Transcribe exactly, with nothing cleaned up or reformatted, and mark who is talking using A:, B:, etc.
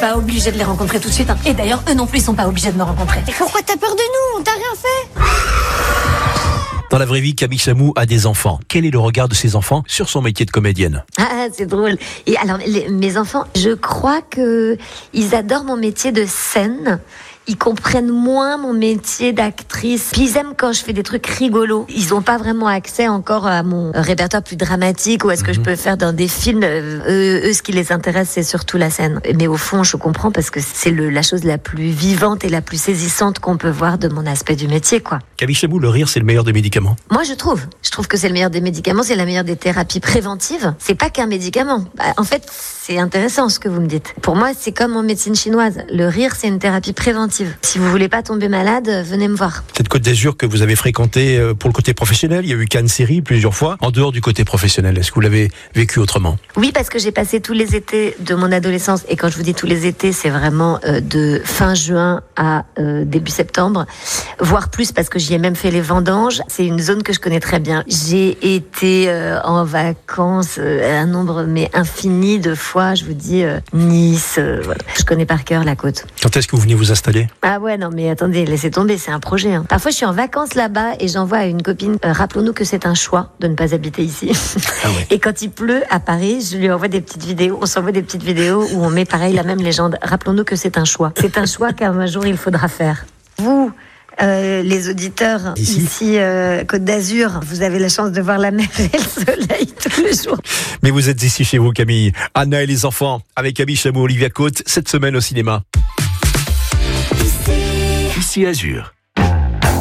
A: pas obligée de les rencontrer tout de suite. Hein. Et d'ailleurs, eux non plus, ils sont pas obligés de me rencontrer.
B: Et pourquoi t'as peur de nous? On t'a rien fait.
C: Dans la vraie vie, Camille Chamou a des enfants. Quel est le regard de ses enfants sur son métier de comédienne?
D: Ah, c'est drôle. Et alors, les, mes enfants, je crois que ils adorent mon métier de scène. Ils comprennent moins mon métier d'actrice. Puis ils aiment quand je fais des trucs rigolos. Ils n'ont pas vraiment accès encore à mon répertoire plus dramatique ou à ce que mmh. je peux faire dans des films. Eux, eux, ce qui les intéresse, c'est surtout la scène. Mais au fond, je comprends parce que c'est le, la chose la plus vivante et la plus saisissante qu'on peut voir de mon aspect du métier, quoi.
C: Camille Chamou, le rire, c'est le meilleur des médicaments.
D: Moi, je trouve. Je trouve que c'est le meilleur des médicaments. C'est la meilleure des thérapies préventives. C'est pas qu'un médicament. Bah, en fait, c'est intéressant ce que vous me dites. Pour moi, c'est comme en médecine chinoise. Le rire, c'est une thérapie préventive. Si vous voulez pas tomber malade, venez me voir.
C: Cette Côte d'Azur que vous avez fréquentée pour le côté professionnel, il y a eu Cannes Série plusieurs fois. En dehors du côté professionnel, est-ce que vous l'avez vécu autrement?
D: Oui, parce que j'ai passé tous les étés de mon adolescence. Et quand je vous dis tous les étés, c'est vraiment euh, de fin juin à euh, début septembre. Voire plus, parce que j'y ai même fait les vendanges. C'est une zone que je connais très bien. J'ai été euh, en vacances euh, un nombre mais infini de fois. Je vous dis euh, Nice. Euh, voilà. Je connais par cœur la côte.
C: Quand est-ce que vous venez vous installer?
D: Ah ouais, non mais attendez, laissez tomber, c'est un projet. Hein. Parfois je suis en vacances là-bas et j'envoie à une copine, euh, rappelons-nous que c'est un choix de ne pas habiter ici.
C: Ah ouais.
D: Et quand il pleut à Paris, je lui envoie des petites vidéos, on s'envoie des petites vidéos où on met pareil la même légende. Rappelons-nous que c'est un choix. C'est un choix qu'un jour il faudra faire. Vous, euh, les auditeurs
C: ici,
D: ici euh, Côte d'Azur, vous avez la chance de voir la mer et le soleil tous les jours.
C: Mais vous êtes ici chez vous, Camille. Anna et les enfants, avec Camille Chamou, Olivia Côte, cette semaine au cinéma. Ici Azur.